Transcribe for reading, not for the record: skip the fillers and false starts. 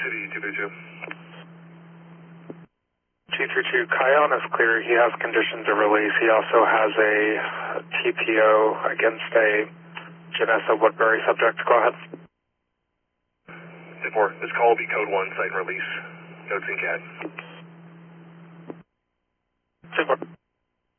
City 232. 232, Kion is clear. He has conditions of release. He also has a TPO against a Janessa Woodbury subject. Go ahead. 10-4, this call will be code 1, site and release. Notes in CAD. 10-4.